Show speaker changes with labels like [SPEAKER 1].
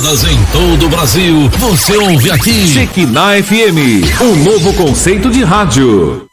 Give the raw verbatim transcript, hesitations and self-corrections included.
[SPEAKER 1] Tocadas em todo o Brasil. Você ouve aqui.
[SPEAKER 2] Shekinah F M, um novo conceito de rádio.